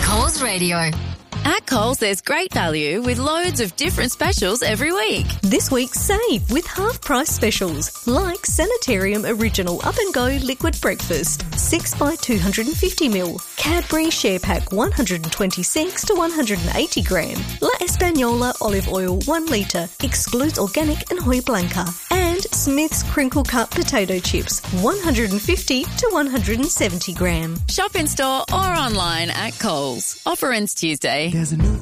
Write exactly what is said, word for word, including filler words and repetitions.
Coles Radio. At Coles, there's great value with loads of different specials every week. This week, save with half-price specials, like Sanitarium Original Up and Go Liquid Breakfast, six by two hundred fifty milliliters, Cadbury Share Pack one hundred twenty-six to one hundred eighty gram, La Española Olive Oil one litre, excludes organic and Hoy Blanca, and Smith's Crinkle Cut Potato Chips, one hundred fifty to one hundred seventy gram. Shop in store or online at Coles. Offer ends Tuesday. There's a new